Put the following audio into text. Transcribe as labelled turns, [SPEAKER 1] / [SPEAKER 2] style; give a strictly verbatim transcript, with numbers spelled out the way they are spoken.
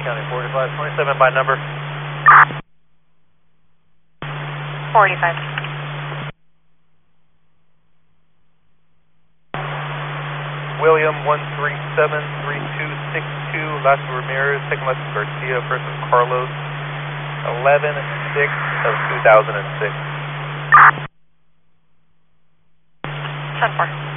[SPEAKER 1] County forty-five twenty-seven by number.
[SPEAKER 2] forty-five.
[SPEAKER 1] William one three seven three two six two, last Ramirez, second left Garcia, first is Carlos, eleven six of two thousand six.
[SPEAKER 2] ten four.